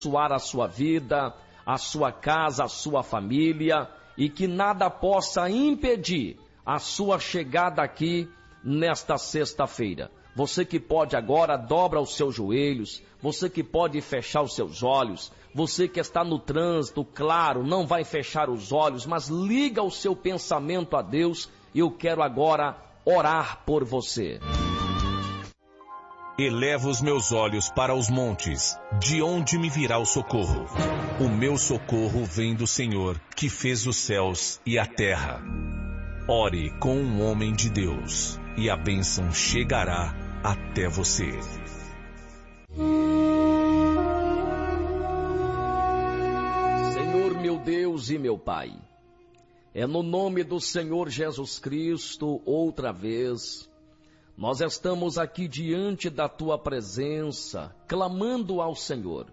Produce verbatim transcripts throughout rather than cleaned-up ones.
abençoar a sua vida, a sua casa, a sua família, e que nada possa impedir a sua chegada aqui nesta sexta-feira. Você que pode agora, dobra os seus joelhos, você que pode fechar os seus olhos, você que está no trânsito, claro, não vai fechar os olhos, mas liga o seu pensamento a Deus. Eu quero agora orar por você. Elevo os meus olhos para os montes, de onde me virá o socorro? O meu socorro vem do Senhor, que fez os céus e a terra. Ore com um homem de Deus, e a bênção chegará até você. Senhor meu Deus e meu Pai, é no nome do Senhor Jesus Cristo, outra vez, nós estamos aqui diante da Tua presença, clamando ao Senhor.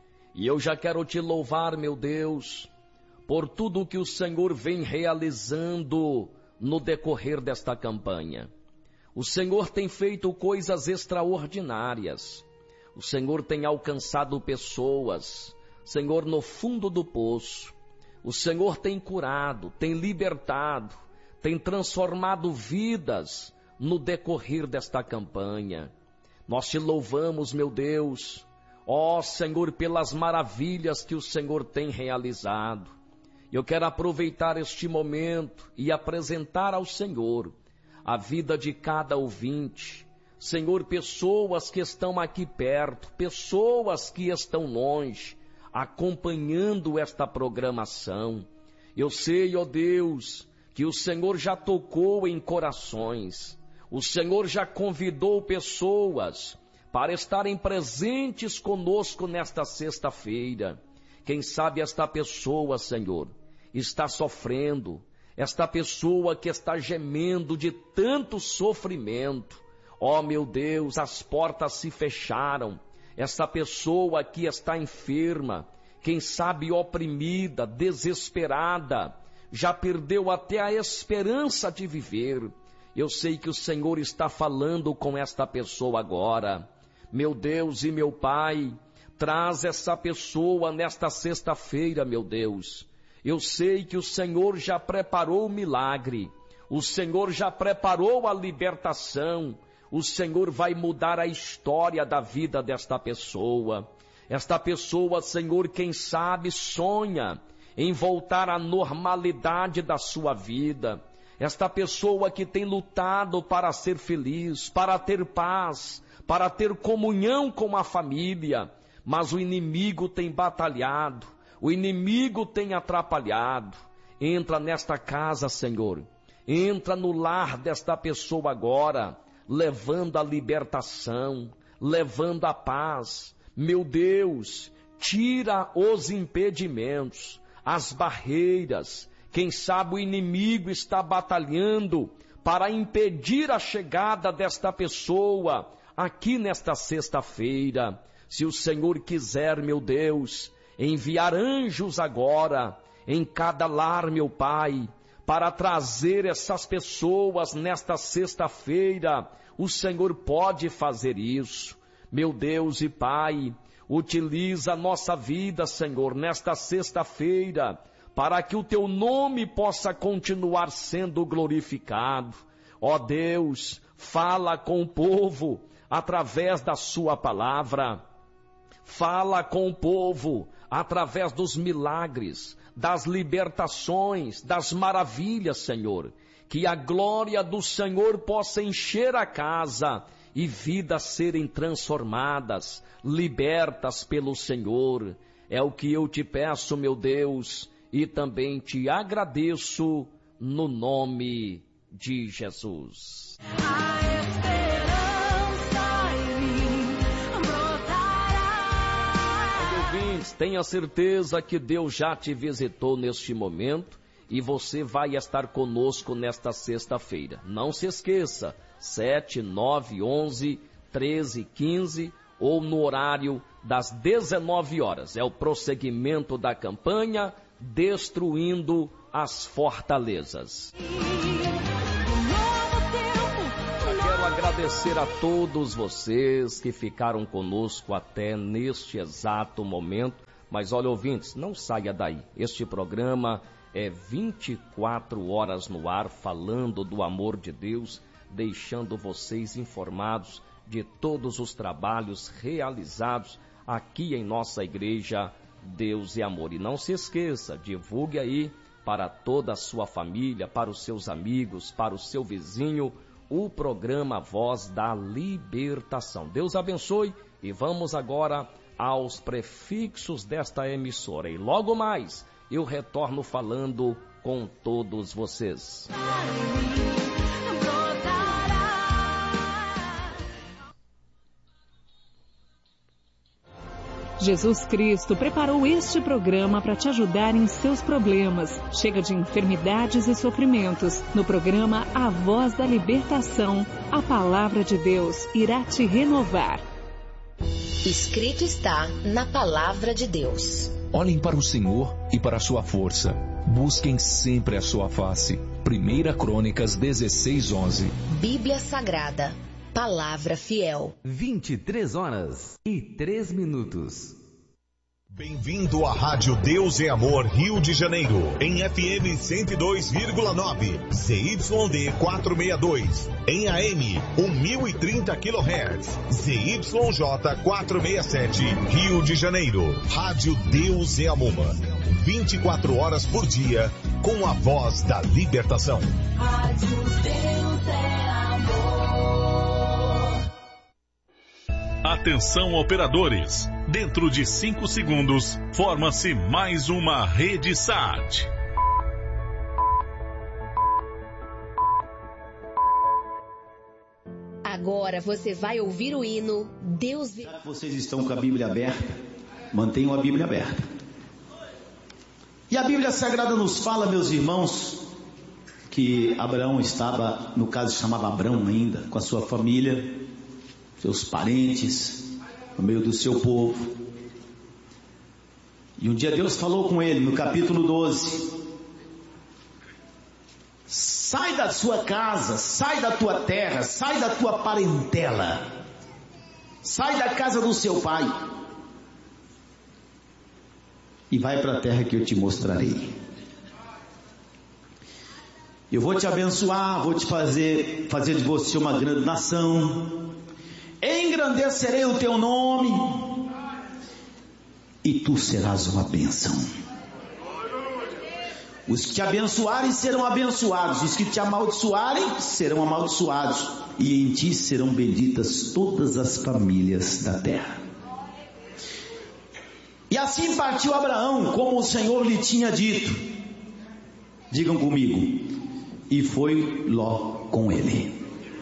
E eu já quero Te louvar, meu Deus, por tudo que o Senhor vem realizando no decorrer desta campanha. O Senhor tem feito coisas extraordinárias. O Senhor tem alcançado pessoas, Senhor, no fundo do poço. O Senhor tem curado, tem libertado, tem transformado vidas no decorrer desta campanha. Nós Te louvamos, meu Deus, ó Senhor, pelas maravilhas que o Senhor tem realizado. Eu quero aproveitar este momento e apresentar ao Senhor a vida de cada ouvinte. Senhor, pessoas que estão aqui perto, pessoas que estão longe, acompanhando esta programação. Eu sei, ó Deus, que o Senhor já tocou em corações. O Senhor já convidou pessoas para estarem presentes conosco nesta sexta-feira. Quem sabe esta pessoa, Senhor, está sofrendo, esta pessoa que está gemendo de tanto sofrimento. Ó meu Deus, as portas se fecharam. Esta pessoa aqui está enferma, quem sabe oprimida, desesperada, já perdeu até a esperança de viver. Eu sei que o Senhor está falando com esta pessoa agora. Meu Deus e meu Pai, traz essa pessoa nesta sexta-feira, meu Deus. Eu sei que o Senhor já preparou o milagre, o Senhor já preparou a libertação, o Senhor vai mudar a história da vida desta pessoa. Esta pessoa, Senhor, quem sabe sonha em voltar à normalidade da sua vida. Esta pessoa que tem lutado para ser feliz, para ter paz, para ter comunhão com a família, mas o inimigo tem batalhado, o inimigo tem atrapalhado. Entra nesta casa, Senhor, entra no lar desta pessoa agora, levando a libertação, levando a paz. Meu Deus, tira os impedimentos, as barreiras. Quem sabe o inimigo está batalhando para impedir a chegada desta pessoa aqui nesta sexta-feira. Se o Senhor quiser, meu Deus, enviar anjos agora em cada lar, meu Pai, para trazer essas pessoas nesta sexta-feira, o Senhor pode fazer isso. Meu Deus e Pai, utiliza a nossa vida, Senhor, nesta sexta-feira, para que o Teu nome possa continuar sendo glorificado. Ó Deus, fala com o povo através da Sua palavra. Fala com o povo através dos milagres, das libertações, das maravilhas, Senhor. Que a glória do Senhor possa encher a casa e vidas serem transformadas, libertas pelo Senhor. É o que eu te peço, meu Deus, e também te agradeço no nome de Jesus. A esperança em mim brotará. Ouvintes, tenha certeza que Deus já te visitou neste momento e você vai estar conosco nesta sexta-feira. Não se esqueça, sete, nove, onze, treze, quinze ou no horário das dezenove horas. É o prosseguimento da campanha Destruindo as Fortalezas. Um novo tempo, um Quero novo agradecer agradecer a todos vocês que ficaram conosco até neste exato momento. Mas olha, ouvintes, não saia daí. Este programa é vinte e quatro horas no ar, falando do amor de Deus, deixando vocês informados de todos os trabalhos realizados aqui em nossa igreja Deus e Amor. E não se esqueça, divulgue aí para toda a sua família, para os seus amigos, para o seu vizinho, o programa Voz da Libertação. Deus abençoe e vamos agora aos prefixos desta emissora. E logo mais eu retorno falando com todos vocês. Jesus Cristo preparou este programa para te ajudar em seus problemas. Chega de enfermidades e sofrimentos. No programa A Voz da Libertação, a palavra de Deus irá te renovar. Escrito está na palavra de Deus. Olhem para o Senhor e para a sua força. Busquem sempre a sua face. Primeira Crônicas dezesseis, onze. Bíblia Sagrada. Palavra fiel. vinte e três horas e três minutos. Bem-vindo à Rádio Deus e Amor Rio de Janeiro, em F M cento e dois vírgula nove, Z Y D quatrocentos e sessenta e dois, em A M mil e trinta quilohertz, Z Y J quatrocentos e sessenta e sete, Rio de Janeiro. Rádio Deus e Amor, vinte e quatro horas por dia, com a voz da libertação. Rádio Deus é Amor. Atenção, operadores. Dentro de cinco segundos, forma-se mais uma rede S A T. Agora você vai ouvir o hino Deus... Já que vocês estão com a Bíblia aberta, mantenham a Bíblia aberta. E a Bíblia Sagrada nos fala, meus irmãos, que Abraão estava, no caso chamava Abrão ainda, com a sua família, seus parentes, no meio do seu povo. E um dia Deus falou com ele, no capítulo doze: sai da sua casa, sai da tua terra, sai da tua parentela, sai da casa do seu pai e vai para a terra que eu te mostrarei. Eu vou te abençoar, vou te fazer, fazer de você uma grande nação, engrandecerei o teu nome e tu serás uma bênção. Os que te abençoarem serão abençoados, os que te amaldiçoarem serão amaldiçoados, e em ti serão benditas todas as famílias da terra. E assim partiu Abraão, como o Senhor lhe tinha dito. Digam comigo: e foi Ló com ele.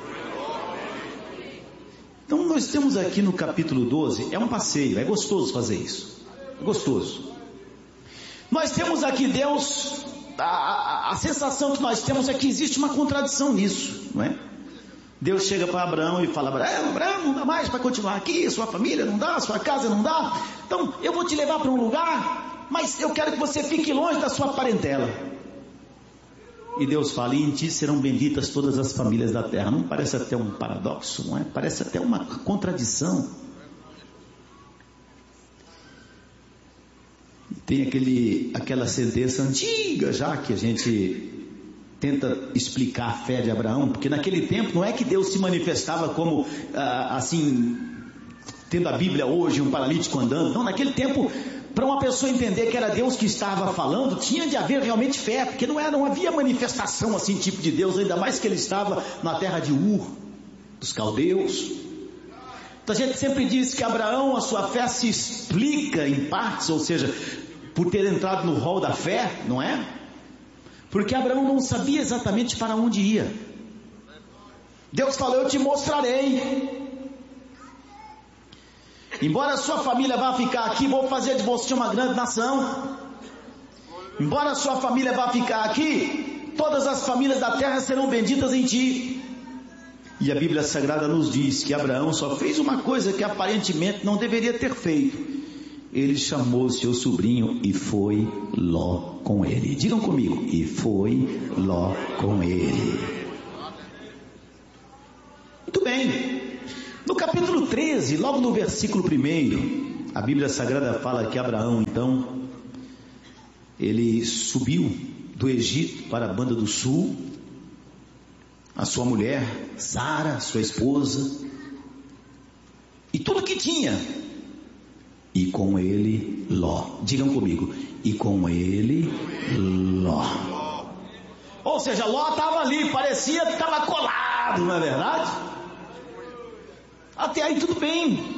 Então nós temos aqui no capítulo doze, é um passeio, é gostoso fazer isso, é gostoso. Nós temos aqui Deus, a, a, a sensação que nós temos é que existe uma contradição nisso, não é? Deus chega para Abraão e fala: Abraão, Abraão, não dá mais para continuar aqui, sua família não dá, sua casa não dá, então eu vou te levar para um lugar, mas eu quero que você fique longe da sua parentela. E Deus fala: e em ti serão benditas todas as famílias da terra. Não parece até um paradoxo, não é? Parece até uma contradição. Tem aquele, aquela sentença antiga já que a gente tenta explicar a fé de Abraão, porque naquele tempo não é que Deus se manifestava como ah, assim, tendo a Bíblia hoje, um paralítico andando. Não, naquele tempo, para uma pessoa entender que era Deus que estava falando, tinha de haver realmente fé, porque não, era, não havia manifestação assim, tipo de Deus, ainda mais que ele estava na terra de Ur, dos caldeus. Então a gente sempre diz que Abraão, a sua fé se explica em partes, ou seja, por ter entrado no rol da fé, não é? Porque Abraão não sabia exatamente para onde ia. Deus falou: eu te mostrarei. Embora a sua família vá ficar aqui, vou fazer de você uma grande nação. Embora a sua família vá ficar aqui, todas as famílias da terra serão benditas em ti. E a Bíblia Sagrada nos diz que Abraão só fez uma coisa que aparentemente não deveria ter feito. Ele chamou seu sobrinho e foi Ló com ele. Digam comigo: e foi Ló com ele. Muito bem. capítulo treze, logo no versículo primeiro, a Bíblia Sagrada fala que Abraão, então, ele subiu do Egito para a banda do sul, a sua mulher, Sara, sua esposa, e tudo que tinha, e com ele Ló. Digam comigo, e com ele Ló. Ou seja, Ló estava ali, parecia que estava colado, não é verdade? Até aí tudo bem.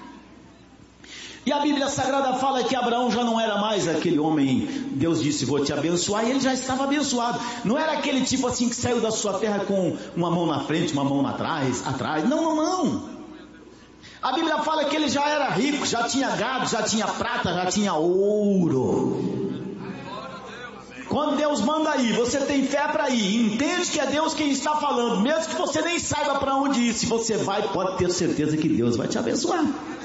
E a Bíblia Sagrada fala que Abraão já não era mais aquele homem, Deus disse, vou te abençoar, e ele já estava abençoado. Não era aquele tipo assim que saiu da sua terra com uma mão na frente, uma mão atrás, atrás. Não, não, não. A Bíblia fala que ele já era rico, já tinha gado, já tinha prata, já tinha ouro. Quando Deus manda ir, você tem fé para ir, entende que é Deus quem está falando, mesmo que você nem saiba para onde ir, se você vai, pode ter certeza que Deus vai te abençoar.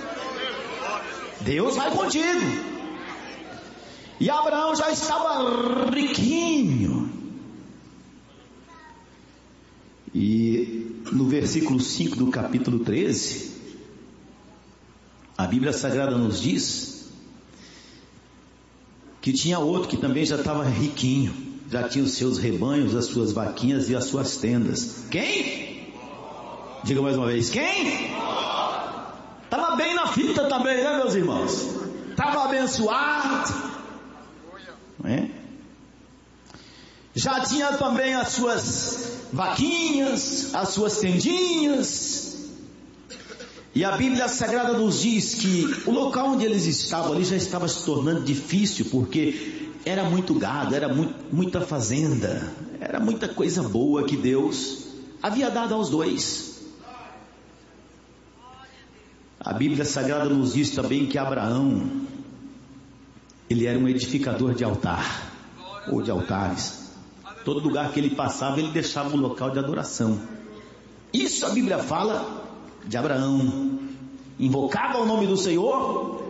Deus vai contigo. E Abraão já estava riquinho. E no versículo cinco do capítulo treze, a Bíblia Sagrada nos diz que tinha outro que também já estava riquinho, já tinha os seus rebanhos, as suas vaquinhas e as suas tendas. Quem? Diga mais uma vez, quem? Estava bem na fita também, né, meus irmãos? Estava abençoado, não é? Já tinha também as suas vaquinhas, as suas tendinhas. E a Bíblia Sagrada nos diz que o local onde eles estavam ali já estava se tornando difícil, porque era muito gado, era muito, muita fazenda, era muita coisa boa que Deus havia dado aos dois. A Bíblia Sagrada nos diz também que Abraão, ele era um edificador de altar, ou de altares. Todo lugar que ele passava, ele deixava um local de adoração. Isso a Bíblia fala de Abraão. Invocava o nome do Senhor.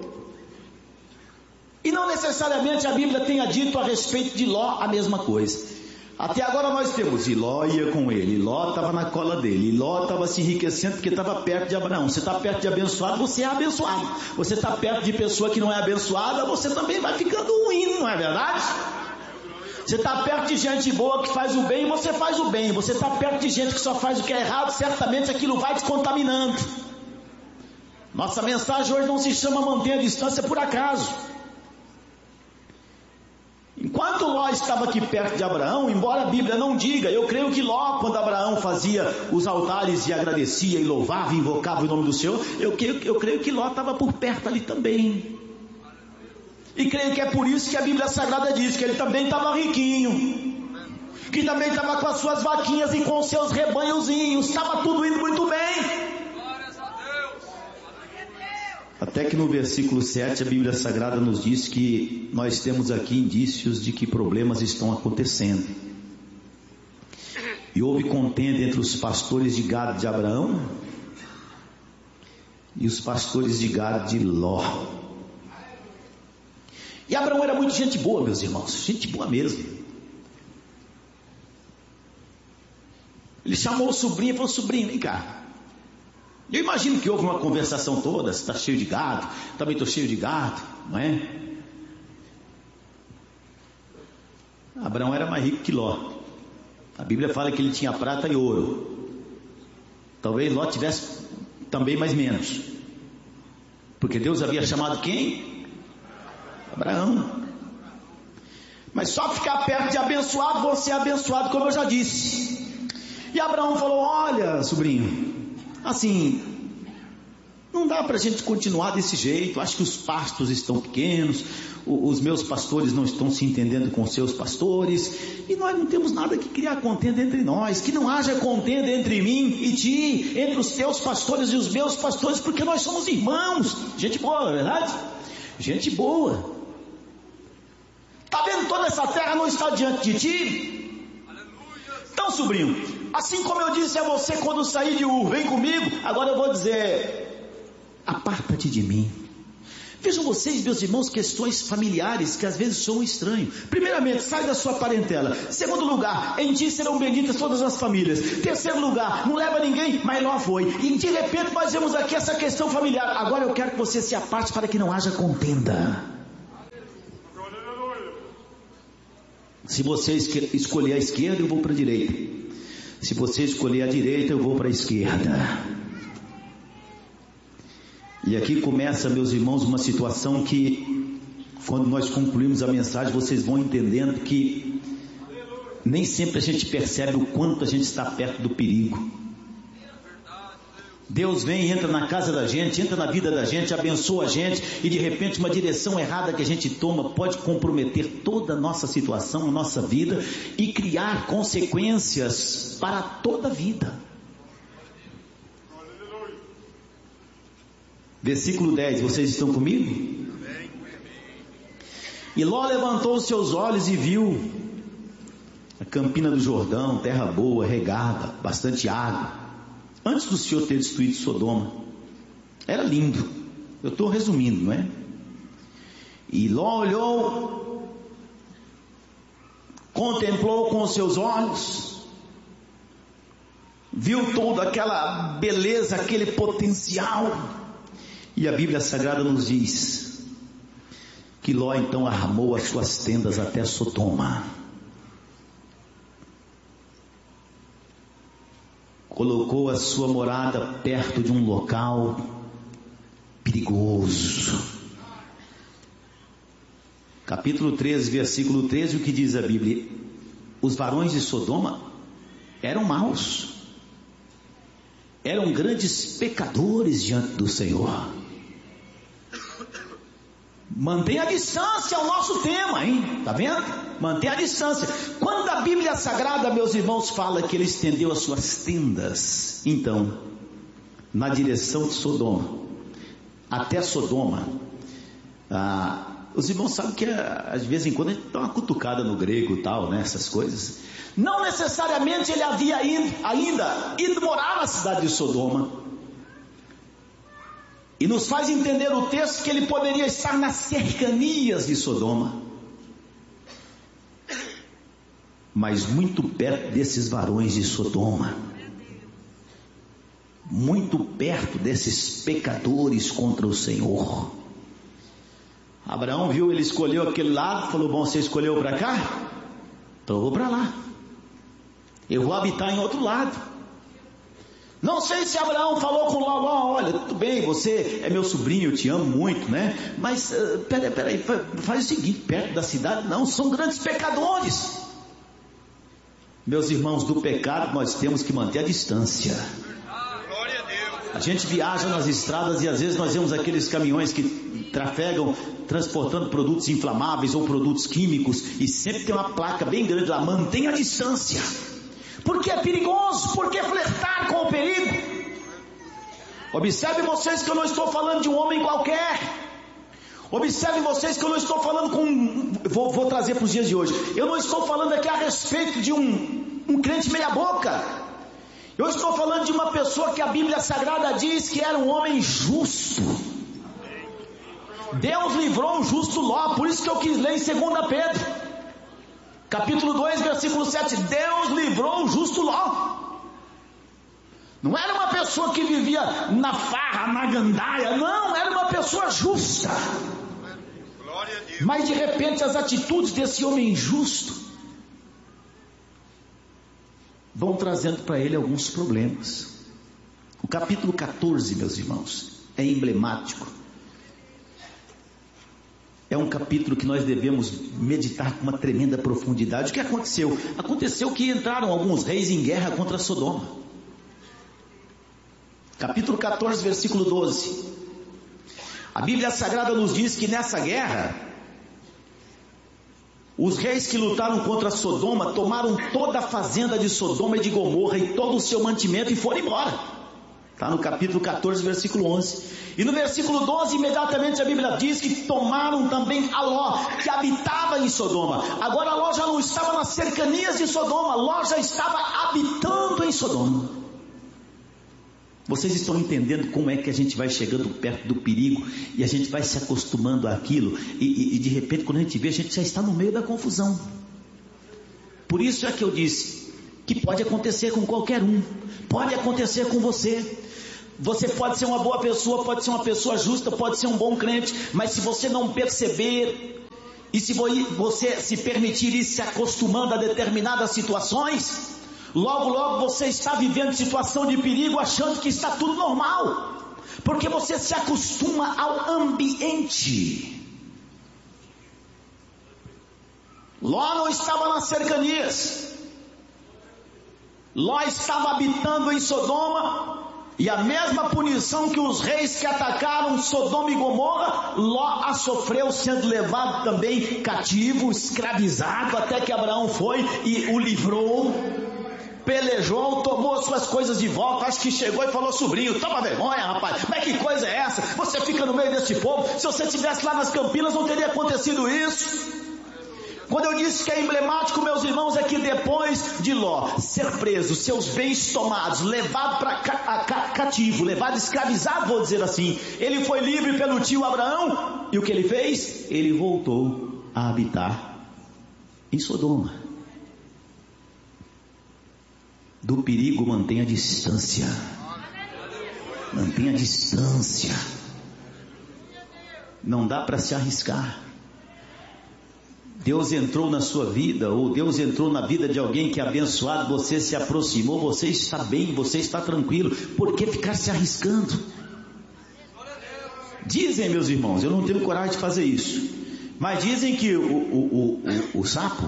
E não necessariamente a Bíblia tenha dito a respeito de Ló a mesma coisa. Até agora nós temos, e Ló ia com ele, e Ló estava na cola dele, e Ló estava se enriquecendo porque estava perto de Abraão. Você está perto de abençoado, você é abençoado. Você está perto de pessoa que não é abençoada, você também vai ficando ruim, não é verdade? Você está perto de gente boa que faz o bem, você faz o bem. Você está perto de gente que só faz o que é errado, certamente aquilo vai te contaminando. Nossa mensagem hoje não se chama manter a distância por acaso. Enquanto Ló estava aqui perto de Abraão, embora a Bíblia não diga, eu creio que Ló, quando Abraão fazia os altares e agradecia e louvava e invocava o nome do Senhor, eu creio, eu creio que Ló estava por perto ali também. E creio que é por isso que a Bíblia Sagrada diz que ele também estava riquinho, que também estava com as suas vaquinhas e com os seus rebanhozinhos, estava tudo indo muito bem. Até que no versículo sete a Bíblia Sagrada nos diz que nós temos aqui indícios de que problemas estão acontecendo. E houve contenda entre os pastores de gado de Abraão e os pastores de gado de Ló. E Abraão era muito gente boa, meus irmãos, gente boa mesmo. Ele chamou o sobrinho e falou, sobrinho, vem cá. Eu imagino que houve uma conversação toda, você está cheio de gado, também estou cheio de gado, não é? Abraão era mais rico que Ló. A Bíblia fala que ele tinha prata e ouro. Talvez Ló tivesse também mais menos. Porque Deus havia chamado quem? Abraão. Mas só ficar perto de abençoado, você é abençoado, como eu já disse. E Abraão falou, olha, sobrinho, assim, não dá para a gente continuar desse jeito. Acho que os pastos estão pequenos, os meus pastores não estão se entendendo com os seus pastores, e nós não temos nada que criar contenda entre nós. Que não haja contenda entre mim e ti, entre os teus pastores e os meus pastores, porque nós somos irmãos. Gente boa, não é verdade? Gente boa. Está vendo, toda essa terra não está diante de ti? Então, sobrinho, assim como eu disse a você quando saí de Ur, vem comigo, agora eu vou dizer, aparta-te de mim, Vejam vocês, meus irmãos, questões familiares que às vezes são estranhos. Primeiramente, sai da sua parentela. Segundo lugar, em ti serão benditas todas as famílias. Terceiro lugar, não leva ninguém, mas Ló foi. E de repente nós vemos aqui essa questão familiar. Agora eu quero que você se aparte para que não haja contenda. Se você escolher a esquerda, eu vou para a direita. Se você escolher a direita, eu vou para a esquerda. E aqui começa, meus irmãos, uma situação que, quando nós concluímos a mensagem, vocês vão entendendo que nem sempre a gente percebe o quanto a gente está perto do perigo. Deus vem, entra na casa da gente, entra na vida da gente, abençoa a gente, e de repente uma direção errada que a gente toma pode comprometer toda a nossa situação, a nossa vida, e criar consequências para toda a vida. Versículo dez, vocês estão comigo? E Ló levantou os seus olhos e viu a campina do Jordão, terra boa, regada, bastante água, antes do Senhor ter destruído Sodoma. Era lindo. Eu estou resumindo, não é? E Ló olhou, contemplou com os seus olhos, viu toda aquela beleza, aquele potencial. E a Bíblia Sagrada nos diz que Ló então armou as suas tendas até Sodoma. Colocou a sua morada perto de um local perigoso. Capítulo treze, versículo treze, o que diz a Bíblia? Os varões de Sodoma eram maus, eram grandes pecadores diante do Senhor. Mantenha a distância ao nosso tema, hein? Tá vendo? Mantenha a distância. Quando a Bíblia Sagrada, meus irmãos, fala que ele estendeu as suas tendas, então, na direção de Sodoma, até Sodoma, ah, os irmãos sabem que às vezes em quando a gente dá uma cutucada no grego e tal, né? Essas coisas. Não necessariamente ele havia ido, ainda ido morar na cidade de Sodoma. E nos faz entender o texto que ele poderia estar nas cercanias de Sodoma, mas muito perto desses varões de Sodoma, muito perto desses pecadores contra o Senhor. Abraão viu, ele escolheu aquele lado, falou: bom, você escolheu para cá? Então eu vou para lá, eu vou habitar em outro lado. Não sei se Abraão falou com Ló: olha, tudo bem, você é meu sobrinho, eu te amo muito, né? Mas, uh, peraí, peraí, faz o seguinte, perto da cidade, não, são grandes pecadores. Meus irmãos, do pecado nós temos que manter a distância. A gente viaja nas estradas e às vezes nós vemos aqueles caminhões que trafegam transportando produtos inflamáveis ou produtos químicos, e sempre tem uma placa bem grande lá: mantenha a distância. Porque é perigoso, porque flertar com o perigo. Observe vocês que eu não estou falando de um homem qualquer. Observe vocês que eu não estou falando com... Vou, vou trazer para os dias de hoje. Eu não estou falando aqui a respeito de um, um crente meia boca. Eu estou falando de uma pessoa que a Bíblia Sagrada diz que era um homem justo. Deus livrou o justo Ló, por isso que eu quis ler em Segunda Pedro. Capítulo dois, versículo sete, Deus livrou o justo Ló. Não era uma pessoa que vivia na farra, na gandaia, não, era uma pessoa justa. Mas de repente as atitudes desse homem justo vão trazendo para ele alguns problemas. O capítulo catorze, meus irmãos, é emblemático. É um capítulo que nós devemos meditar com uma tremenda profundidade. O que aconteceu? Aconteceu que entraram alguns reis em guerra contra Sodoma. Capítulo catorze, versículo doze. A Bíblia Sagrada nos diz que nessa guerra, os reis que lutaram contra Sodoma tomaram toda a fazenda de Sodoma e de Gomorra e todo o seu mantimento e foram embora. Está no capítulo catorze, versículo onze. E no versículo doze, imediatamente a Bíblia diz que tomaram também a Ló, que habitava em Sodoma. Agora Ló já não estava nas cercanias de Sodoma, Ló já estava habitando em Sodoma. Vocês estão entendendo como é que a gente vai chegando perto do perigo e a gente vai se acostumando àquilo e, e, e de repente quando a gente vê, a gente já está no meio da confusão. Por isso é que eu disse que pode acontecer com qualquer um, pode acontecer com você. Você pode ser uma boa pessoa, pode ser uma pessoa justa, pode ser um bom crente, mas se você não perceber e se você se permitir ir se acostumando a determinadas situações, logo logo você está vivendo situação de perigo achando que está tudo normal, porque você se acostuma ao ambiente. Ló não estava nas cercanias, Ló estava habitando em Sodoma. E a mesma punição que os reis que atacaram Sodoma e Gomorra, Ló a sofreu, sendo levado também cativo, escravizado, até que Abraão foi e o livrou, pelejou, tomou suas coisas de volta. Acho que chegou e falou: sobrinho, toma vergonha, rapaz, mas que coisa é essa? Você fica no meio desse povo, se você estivesse lá nas Campinas não teria acontecido isso. Quando eu disse que é emblemático, meus irmãos, é que depois de Ló ser preso, seus bens tomados, levado para ca, ca, cativo, levado escravizado, vou dizer assim, ele foi livre pelo tio Abraão, e o que ele fez? Ele voltou a habitar em Sodoma. Do perigo mantenha a distância, mantenha a distância, não dá para se arriscar. Deus entrou na sua vida, ou Deus entrou na vida de alguém que é abençoado, você se aproximou, você está bem, você está tranquilo, por que ficar se arriscando? Dizem, meus irmãos, eu não tenho coragem de fazer isso, mas dizem que o, o, o, o, o sapo,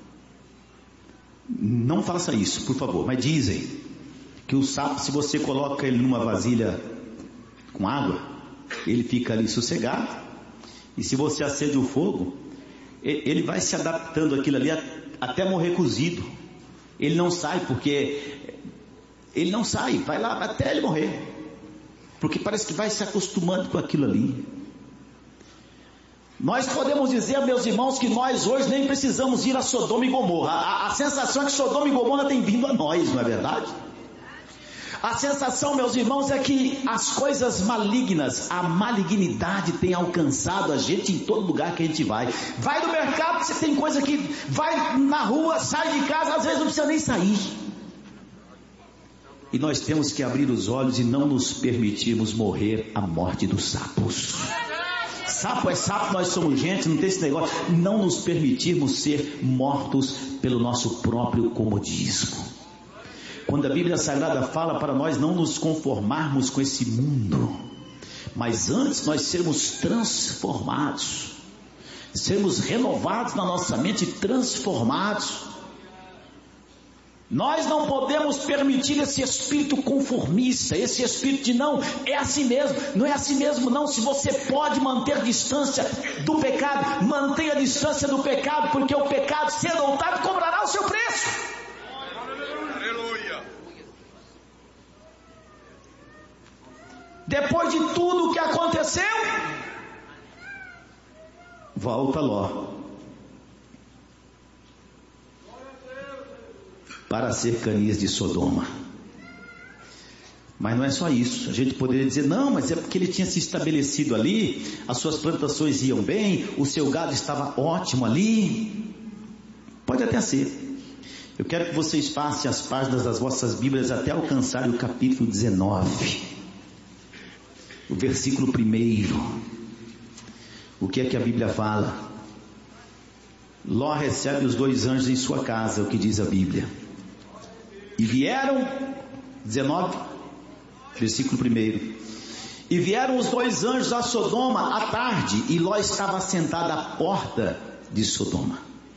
não faça isso, por favor, mas dizem que o sapo, se você coloca ele numa vasilha com água, ele fica ali sossegado, e se você acende o fogo, ele vai se adaptando àquilo ali até morrer cozido. Ele não sai, porque ele não sai, vai lá até ele morrer, porque parece que vai se acostumando com aquilo ali. Nós podemos dizer, meus irmãos, que nós hoje nem precisamos ir a Sodoma e Gomorra. A, a sensação é que Sodoma e Gomorra tem vindo a nós, não é verdade? A sensação, meus irmãos, é que as coisas malignas, a malignidade tem alcançado a gente em todo lugar que a gente vai. Vai no mercado, você tem coisa que vai na rua, sai de casa, às vezes não precisa nem sair. E nós temos que abrir os olhos e não nos permitirmos morrer a morte dos sapos. Sapo é sapo, nós somos gente, não tem esse negócio. Não nos permitirmos ser mortos pelo nosso próprio comodismo. Quando a Bíblia Sagrada fala para nós não nos conformarmos com esse mundo, mas antes nós sermos transformados, sermos renovados na nossa mente, transformados. Nós não podemos permitir esse espírito conformista, esse espírito de não, é assim mesmo, não é assim mesmo não. Se você pode manter distância do pecado, mantenha a distância do pecado, porque o pecado, cedo ou tarde, cobrará o seu preço. Depois de tudo o que aconteceu, volta Ló para as cercanias de Sodoma. Mas não é só isso. A gente poderia dizer, não, mas é porque ele tinha se estabelecido ali, as suas plantações iam bem, o seu gado estava ótimo ali. Pode até ser. Eu quero que vocês passem as páginas das vossas Bíblias até alcançar o capítulo dezenove. O versículo primeiro. O que é que a Bíblia fala? Ló recebe os dois anjos em sua casa, o que diz a Bíblia. E vieram, dezenove, versículo primeiro. E vieram os dois anjos a Sodoma à tarde, e Ló estava assentado à porta de Sodoma.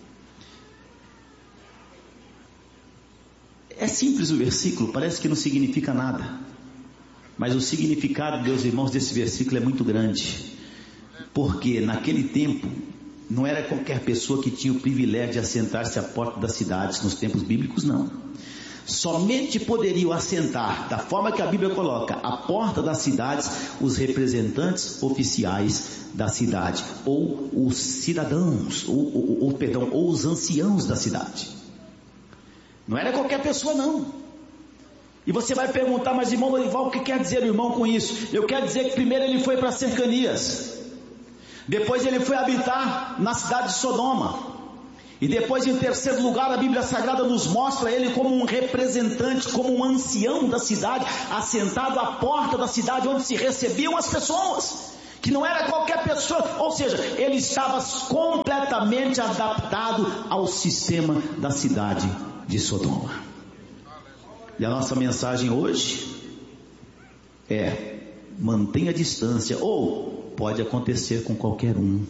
É simples o versículo, parece que não significa nada. Mas o significado, meus irmãos, desse versículo é muito grande. Porque naquele tempo, não era qualquer pessoa que tinha o privilégio de assentar-se à porta das cidades, nos tempos bíblicos não. Somente poderiam assentar, da forma que a Bíblia coloca, à porta das cidades, os representantes oficiais da cidade, ou os cidadãos, ou, ou, ou, perdão, ou os anciãos da cidade. Não era qualquer pessoa não. E você vai perguntar, mas irmão Lorival, o que quer dizer o irmão com isso? Eu quero dizer que primeiro ele foi para as cercanias, depois ele foi habitar na cidade de Sodoma, e depois em terceiro lugar a Bíblia Sagrada nos mostra ele como um representante, como um ancião da cidade, assentado à porta da cidade onde se recebiam as pessoas, que não era qualquer pessoa, ou seja, ele estava completamente adaptado ao sistema da cidade de Sodoma. E a nossa mensagem hoje é: mantenha a distância, ou pode acontecer com qualquer um.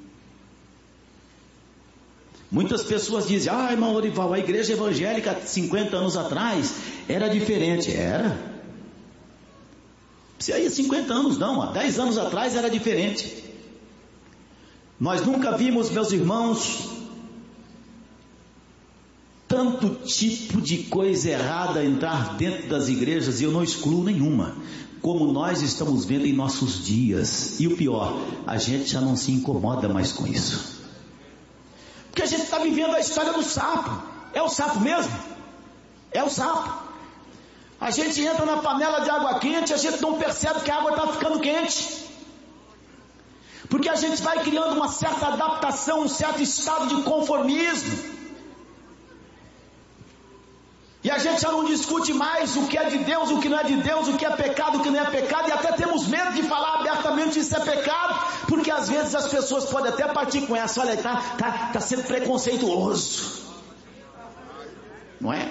Muitas pessoas dizem: ah, irmão Lorival, a igreja evangélica cinquenta anos atrás era diferente. Era? Se aí cinquenta anos não, há dez anos atrás era diferente. Nós nunca vimos, meus irmãos, tanto tipo de coisa errada entrar dentro das igrejas, e eu não excluo nenhuma, como nós estamos vendo em nossos dias. E o pior, a gente já não se incomoda mais com isso, porque a gente está vivendo a história do sapo. É o sapo mesmo? É o sapo. A gente entra na panela de água quente, a gente não percebe que a água está ficando quente, porque a gente vai criando uma certa adaptação, um certo estado de conformismo, e a gente já não discute mais o que é de Deus, o que não é de Deus, o que é pecado, o que não é pecado, e até temos medo de falar abertamente isso é pecado, porque às vezes as pessoas podem até partir com essa: olha, está tá, tá sendo preconceituoso, não é?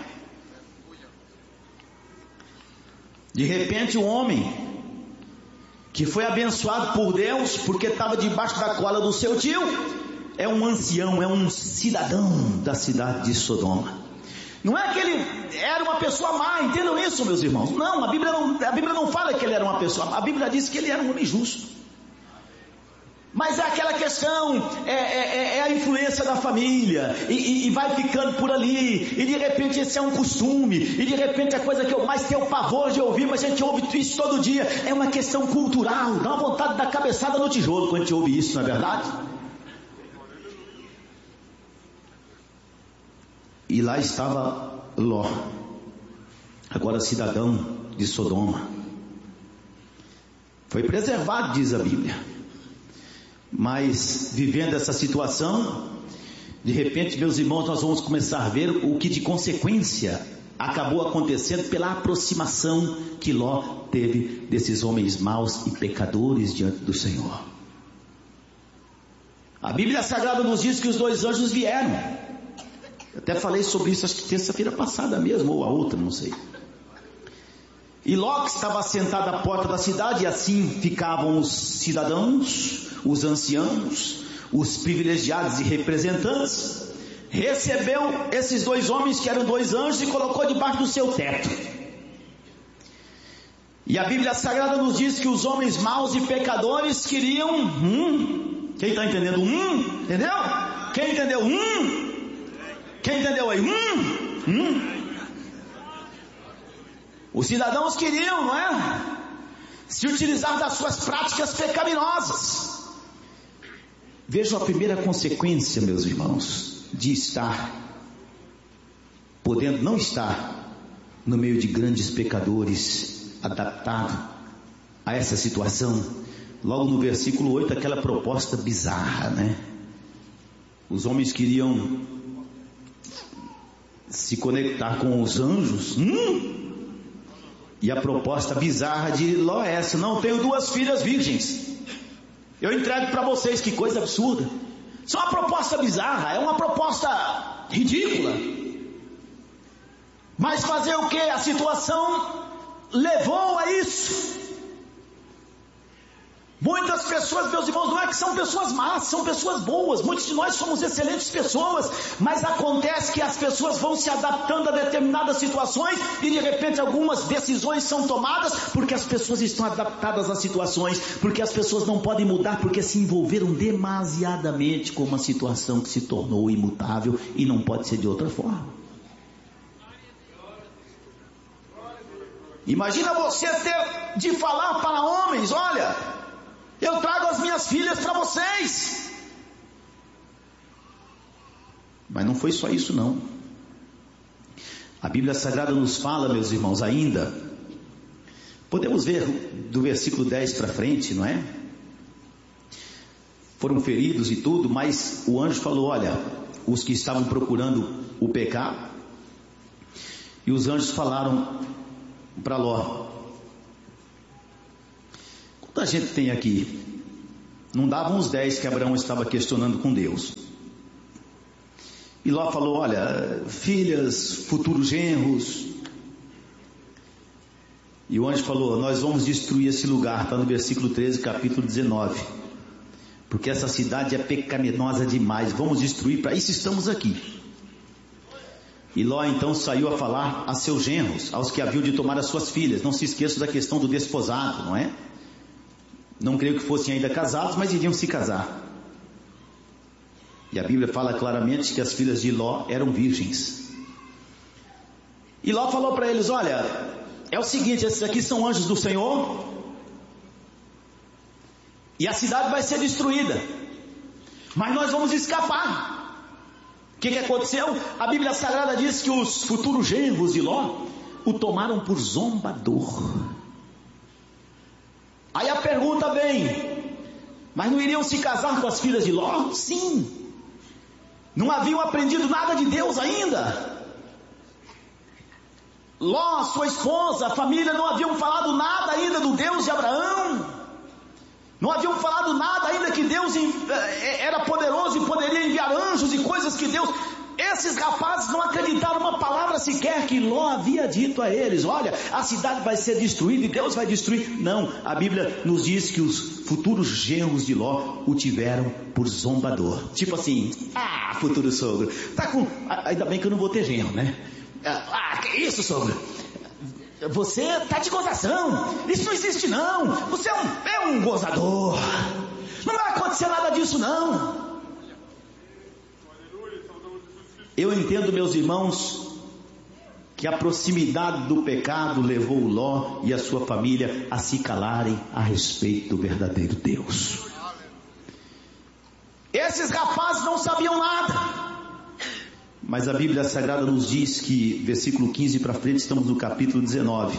De repente o homem que foi abençoado por Deus, porque estava debaixo da cola do seu tio, é um ancião, é um cidadão da cidade de Sodoma. Não é que ele era uma pessoa má, entendam isso, meus irmãos. Não, a Bíblia não, a Bíblia não fala que ele era uma pessoa má. A Bíblia diz que ele era um homem justo. Mas é aquela questão, é, é, é a influência da família, e, e, e vai ficando por ali, e de repente esse é um costume, e de repente a coisa que eu mais tenho pavor de ouvir, mas a gente ouve isso todo dia, é uma questão cultural. Dá uma vontade de dar cabeçada no tijolo quando a gente ouve isso, não é verdade? E lá estava Ló, agora cidadão de Sodoma. Foi preservado, diz a Bíblia. Mas vivendo essa situação, de repente, meus irmãos, nós vamos começar a ver o que de consequência acabou acontecendo pela aproximação que Ló teve desses homens maus e pecadores diante do Senhor. A Bíblia Sagrada nos diz que os dois anjos vieram. Até falei sobre isso, acho que terça-feira passada mesmo, ou a outra, não sei. E Ló estava sentado à porta da cidade, e assim ficavam os cidadãos, os anciãos, os privilegiados e representantes. Recebeu esses dois homens, que eram dois anjos, e colocou debaixo do seu teto. E a Bíblia Sagrada nos diz que os homens maus e pecadores queriam hum, quem está entendendo? Hum, entendeu? Quem entendeu? Hum, quem entendeu aí? Hum, hum. Os cidadãos queriam, não é? Se utilizar das suas práticas pecaminosas. Vejam a primeira consequência, meus irmãos, de estar, podendo não estar no meio de grandes pecadores, adaptado a essa situação. Logo no versículo oito, aquela proposta bizarra, né? Os homens queriam se conectar com os anjos, hum? E a proposta bizarra de Ló é essa: não, tenho duas filhas virgens, eu entrego para vocês. Que coisa absurda. Isso é uma proposta bizarra, é uma proposta ridícula. Mas fazer o que? A situação levou a isso. Muitas pessoas, meus irmãos, não é que são pessoas más, são pessoas boas. Muitos de nós somos excelentes pessoas, mas acontece que as pessoas vão se adaptando a determinadas situações, e de repente algumas decisões são tomadas porque as pessoas estão adaptadas às situações, porque as pessoas não podem mudar, porque se envolveram demasiadamente com uma situação que se tornou imutável e não pode ser de outra forma. Imagina você ter de falar para homens: olha, eu trago as minhas filhas para vocês. Mas não foi só isso não. A Bíblia Sagrada nos fala, meus irmãos, ainda, podemos ver do versículo dez para frente, não é? Foram feridos e tudo, mas o anjo falou, olha, os que estavam procurando o pecado, e os anjos falaram para Ló, quanta gente tem aqui? Não davam os dez que Abraão estava questionando com Deus. E Ló falou, olha, filhas, futuros genros. E o anjo falou, nós vamos destruir esse lugar, está no versículo treze, capítulo dezenove. Porque essa cidade é pecaminosa demais, vamos destruir, para isso estamos aqui. E Ló então saiu a falar a seus genros, aos que haviam de tomar as suas filhas. Não se esqueça da questão do desposado, não é? Não creio que fossem ainda casados, mas iriam se casar. E a Bíblia fala claramente que as filhas de Ló eram virgens. E Ló falou para eles, olha, é o seguinte, esses aqui são anjos do Senhor, e a cidade vai ser destruída, mas nós vamos escapar. O que, que aconteceu? A Bíblia Sagrada diz que os futuros genros de Ló o tomaram por zombador. Aí a pergunta vem, mas não iriam se casar com as filhas de Ló? Sim. Não haviam aprendido nada de Deus ainda. Ló, sua esposa, a família não haviam falado nada ainda do Deus de Abraão. Não haviam falado nada ainda que Deus era poderoso e poderia enviar anjos e coisas que Deus... Esses rapazes não acreditaram uma palavra sequer que Ló havia dito a eles. Olha, a cidade vai ser destruída e Deus vai destruir. Não, a Bíblia nos diz que os futuros genros de Ló o tiveram por zombador. Tipo assim, ah, futuro sogro, tá com... ainda bem que eu não vou ter genro, né? Ah, que isso, sogro? Você tá de gozação. Isso não existe não. Você é um, é um gozador. Não vai acontecer nada disso não. Eu entendo, meus irmãos, que a proximidade do pecado levou Ló e a sua família a se calarem a respeito do verdadeiro Deus. Esses rapazes não sabiam nada, mas a Bíblia Sagrada nos diz que, versículo quinze para frente, estamos no capítulo dezenove.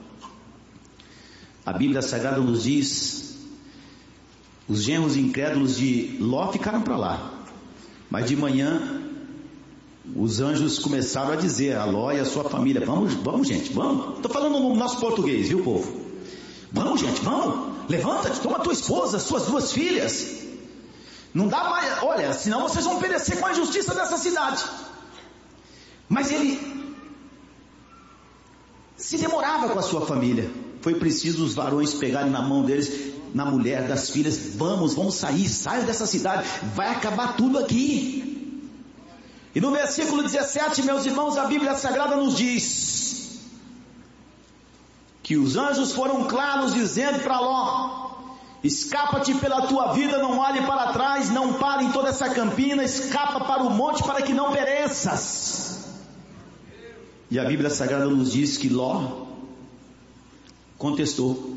A Bíblia Sagrada nos diz, os genros incrédulos de Ló ficaram para lá, mas de manhã os anjos começaram a dizer a Ló e a sua família, vamos, vamos gente, vamos, estou falando no nosso português, viu povo? Vamos gente, vamos, levanta-te, toma tua esposa, suas duas filhas, não dá mais, olha, senão vocês vão perecer com a injustiça dessa cidade. Mas ele se demorava com a sua família, foi preciso os varões pegarem na mão deles, na mulher, das filhas, vamos, vamos sair, saiam dessa cidade, vai acabar tudo aqui. E no versículo dezessete, meus irmãos, a Bíblia Sagrada nos diz que os anjos foram claros dizendo para Ló, escapa-te pela tua vida, não olhe para trás, não pare em toda essa campina, escapa para o monte para que não pereças. E a Bíblia Sagrada nos diz que Ló contestou,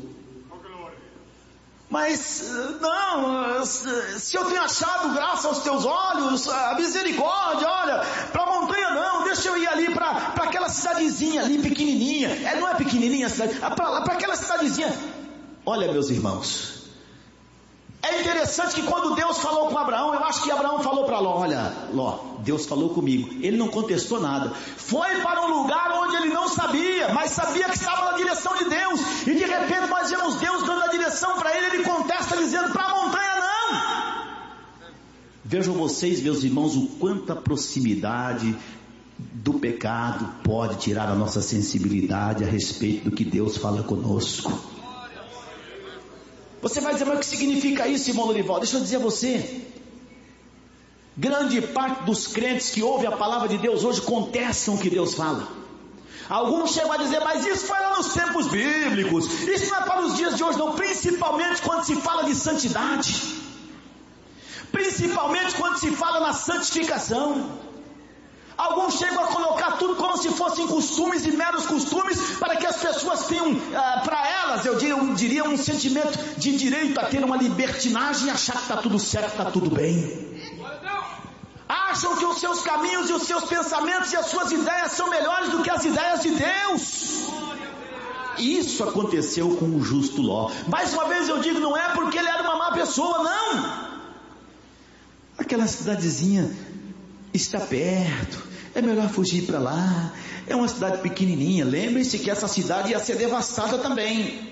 mas não, se eu tenho achado graça aos teus olhos, a misericórdia, olha, para a montanha não, deixa eu ir ali para aquela cidadezinha ali pequenininha, é, não é pequenininha a cidade, para aquela cidadezinha. Olha, meus irmãos, é interessante que quando Deus falou com Abraão, eu acho que Abraão falou para Ló, olha Ló, Deus falou comigo, ele não contestou nada, foi para um lugar onde ele não sabia, mas sabia que estava na direção de Deus, e de repente nós vemos Deus dando a direção para ele, ele contesta dizendo, para a montanha não. Vejam vocês, meus irmãos, o quanto a proximidade do pecado pode tirar a nossa sensibilidade a respeito do que Deus fala conosco. Você vai dizer, mas o que significa isso, irmão Lorival? Deixa eu dizer a você, grande parte dos crentes que ouvem a palavra de Deus hoje contestam o que Deus fala. Alguns chegam a dizer, mas isso foi lá nos tempos bíblicos, isso não é para os dias de hoje não, principalmente quando se fala de santidade, principalmente quando se fala na santificação. Alguns chegam a colocar tudo como se fossem costumes e meros costumes, para que as pessoas tenham, ah, para elas, eu diria, eu diria, um sentimento de direito a ter uma libertinagem e achar que está tudo certo, está tudo bem. Acha acham que os seus caminhos e os seus pensamentos e as suas ideias são melhores do que as ideias de Deus. Isso aconteceu com o justo Ló. Mais uma vez eu digo, não é porque ele era uma má pessoa, não. Aquela cidadezinha está perto, é melhor fugir para lá. É uma cidade pequenininha. Lembre-se que essa cidade ia ser devastada também.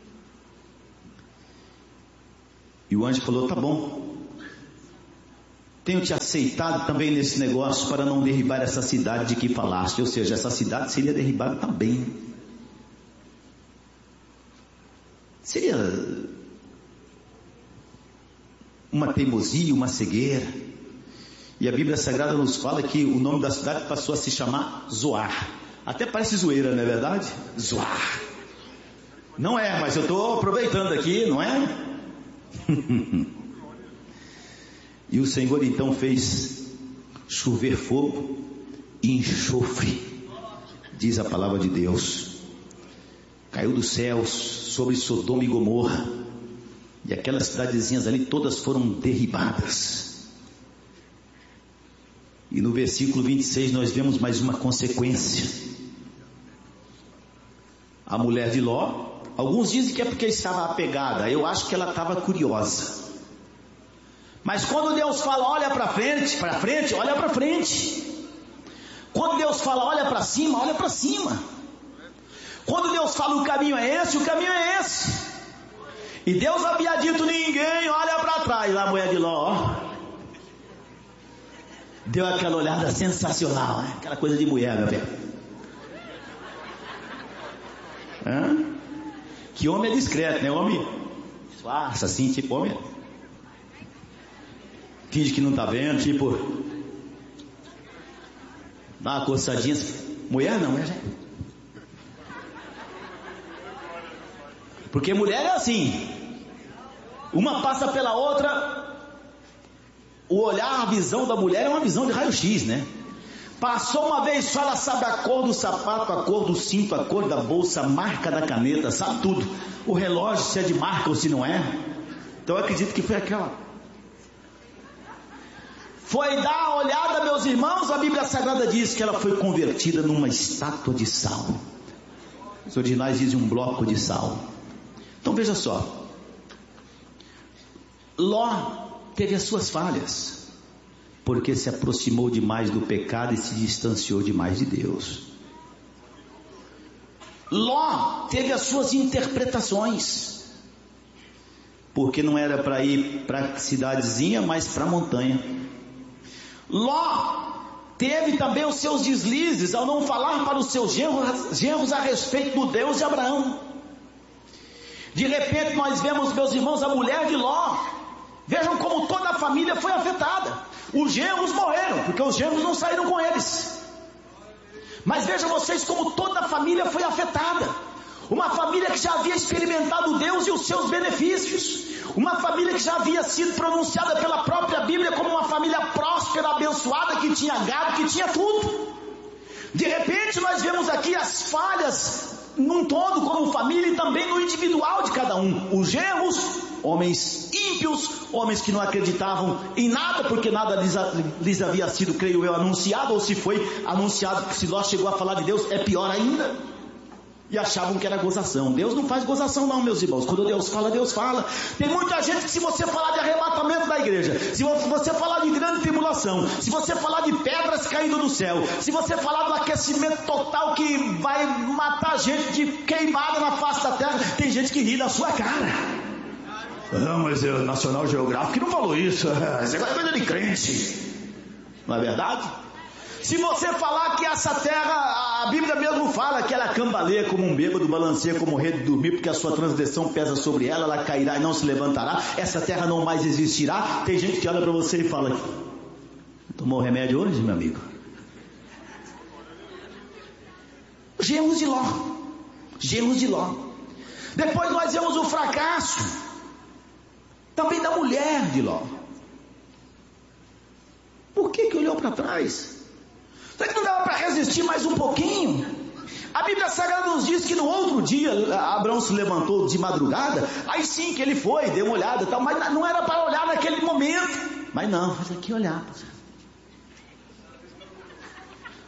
E o anjo falou, tá bom, tenho te aceitado também nesse negócio para não derribar essa cidade de que falaste. Ou seja, essa cidade seria derribada também. Seria uma teimosia, uma cegueira. E a Bíblia Sagrada nos fala que o nome da cidade passou a se chamar Zoar. Até parece zoeira, não é verdade? Zoar. Não é, mas eu estou aproveitando aqui, não é? E o Senhor então fez chover fogo e enxofre, diz a palavra de Deus. Caiu dos céus sobre Sodoma e Gomorra, e aquelas cidadezinhas ali todas foram derribadas. E no versículo vinte e seis nós vemos mais uma consequência. A mulher de Ló, alguns dizem que é porque estava apegada, eu acho que ela estava curiosa. Mas quando Deus fala olha para frente, para frente, olha para frente. Quando Deus fala olha para cima, olha para cima. Quando Deus fala o caminho é esse, o caminho é esse. E Deus havia dito ninguém olha para trás. A mulher de Ló, ó, deu aquela olhada sensacional, né? Aquela coisa de mulher, meu velho. Hã? Que homem é discreto, né? Homem faça assim, tipo homem finge que não está vendo, tipo dá uma coçadinha. Mulher não, mulher já... Porque mulher é assim, uma passa pela outra. O olhar, a visão da mulher é uma visão de raio-x, né? Passou uma vez só, ela sabe a cor do sapato, a cor do cinto, a cor da bolsa, a marca da caneta, sabe tudo. O relógio, se é de marca ou se não é. Então eu acredito que foi aquela. Foi dar a olhada, meus irmãos, a Bíblia Sagrada diz que ela foi convertida numa estátua de sal. Os originais dizem um bloco de sal. Então veja só, Ló teve as suas falhas, porque se aproximou demais do pecado e se distanciou demais de Deus. Ló teve as suas interpretações, porque não era para ir para a cidadezinha, mas para a montanha. Ló teve também os seus deslizes ao não falar para os seus genros, genros a respeito do Deus de Abraão. De repente nós vemos, meus irmãos, a mulher de Ló. Vejam como toda a família foi afetada. Os genros morreram, porque os genros não saíram com eles. Mas vejam vocês como toda a família foi afetada. Uma família que já havia experimentado Deus e os seus benefícios. Uma família que já havia sido pronunciada pela própria Bíblia como uma família próspera, abençoada, que tinha gado, que tinha tudo. De repente nós vemos aqui as falhas num todo como família e também no individual de cada um. Os genros, homens ímpios, homens que não acreditavam em nada, porque nada lhes, lhes havia sido, creio eu, anunciado, ou se foi anunciado, se Ló chegou a falar de Deus, é pior ainda. E achavam que era gozação. Deus não faz gozação não, meus irmãos. Quando Deus fala, Deus fala. Tem muita gente que, se você falar de arrebatamento da igreja, se você falar de grande tribulação, se você falar de pedras caindo do céu, se você falar do aquecimento total que vai matar gente de queimada na face da terra, tem gente que ri da sua cara. Não, mas o National Geographic não falou isso. Isso é coisa de crente. Não é verdade? Se você falar que essa terra, a Bíblia mesmo fala que ela cambaleia como um bêbado, balanceia como rede de dormir, porque a sua transgressão pesa sobre ela, ela cairá e não se levantará, essa terra não mais existirá. Tem gente que olha para você e fala: tomou remédio hoje, meu amigo? Genros de Ló. Genros de Ló. Depois nós vemos o fracasso também da mulher de Ló. Por que que olhou para trás? Será que não dava para resistir mais um pouquinho? A Bíblia Sagrada nos diz que no outro dia Abraão se levantou de madrugada. Aí sim que ele foi, deu uma olhada, tal, mas não era para olhar naquele momento. Mas não, faz aqui olhar.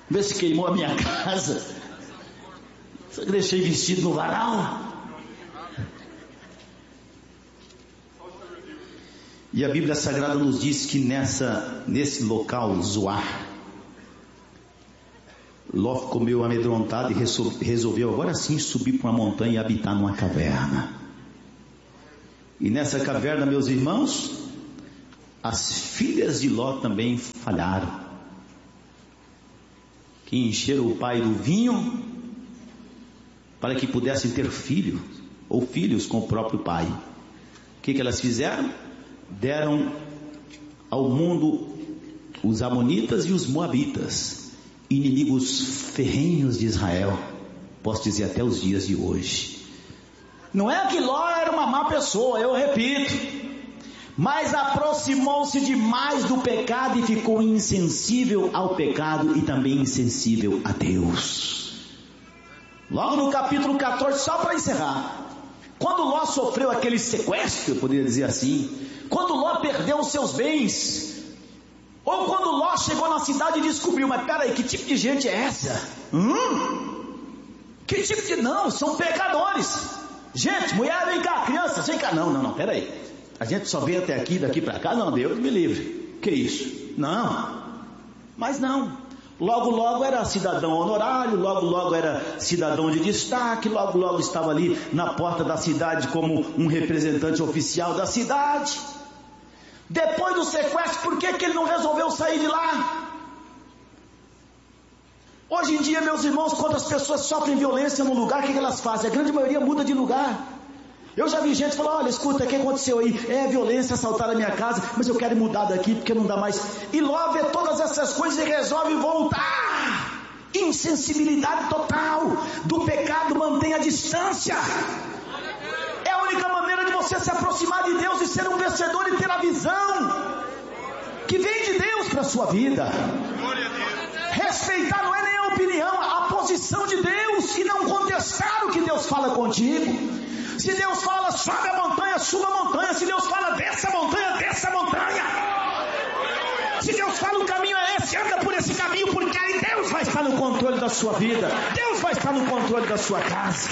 Vê se queimou a minha casa. Só que deixei vestido no varal. E a Bíblia Sagrada nos diz que nessa, nesse local, Zoar, Ló ficou meio amedrontado e resolveu agora sim subir para uma montanha e habitar numa caverna. E nessa caverna, meus irmãos, as filhas de Ló também falharam. Que encheram o pai do vinho para que pudessem ter filho ou filhos com o próprio pai. O que, que elas fizeram? Deram ao mundo os amonitas e os moabitas, inimigos ferrenhos de Israel, posso dizer até os dias de hoje. Não é que Ló era uma má pessoa, eu repito, mas aproximou-se demais do pecado e ficou insensível ao pecado e também insensível a Deus. Logo no capítulo quatorze, só para encerrar, quando Ló sofreu aquele sequestro, eu poderia dizer assim, quando Ló perdeu os seus bens, ou quando Ló chegou na cidade e descobriu, mas peraí, que tipo de gente é essa? Hum? Que tipo de... Não, são pecadores. Gente, mulher, vem cá, crianças, vem cá. Não, não, não, peraí. A gente só vem até aqui, daqui para cá? Não, Deus me livre. Que isso? Não. Mas não. Logo, logo era cidadão honorário, logo, logo era cidadão de destaque, logo, logo estava ali na porta da cidade como um representante oficial da cidade. Depois do sequestro, por que que ele não resolveu sair de lá? Hoje em dia, meus irmãos, quando as pessoas sofrem violência num lugar, o que que elas fazem? A grande maioria muda de lugar. Eu já vi gente falar, olha, escuta, o que aconteceu aí? É violência, assaltaram a minha casa, mas eu quero mudar daqui porque não dá mais. E Ló vê todas essas coisas e resolve voltar. Insensibilidade total do pecado, mantém a distância. É a única maneira de você se aproximar de Deus e ser um vencedor e ter a visão que vem de Deus para a sua vida. Respeitar não é nem a opinião, a posição de Deus e não contestar o que Deus fala contigo. Se Deus fala, sobe a montanha, suba a montanha. Se Deus fala, desce a montanha, desce a montanha. Se Deus fala, o caminho é esse, anda por esse caminho, porque aí Deus vai estar no controle da sua vida. Deus vai estar no controle da sua casa.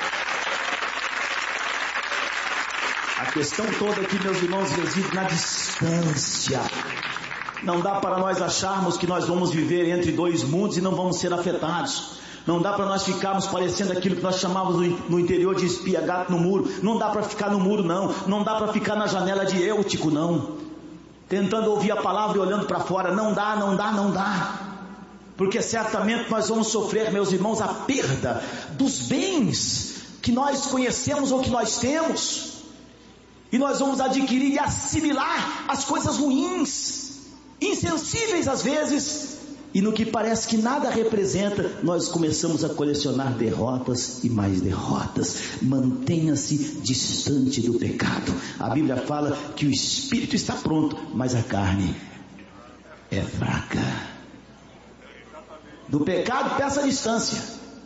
A questão toda aqui, meus irmãos, reside na distância. Não dá para nós acharmos que nós vamos viver entre dois mundos e não vamos ser afetados. Não dá para nós ficarmos parecendo aquilo que nós chamávamos no interior de espia gato no muro. Não dá para ficar no muro, não. Não dá para ficar na janela de Eutico, não. Tentando ouvir a palavra e olhando para fora. Não dá, não dá, não dá. Porque certamente nós vamos sofrer, meus irmãos, a perda dos bens que nós conhecemos ou que nós temos. E nós vamos adquirir e assimilar as coisas ruins, insensíveis às vezes. E no que parece que nada representa, nós começamos a colecionar derrotas e mais derrotas. Mantenha-se distante do pecado. A Bíblia fala que o espírito está pronto, mas a carne é fraca. Do pecado, peça distância.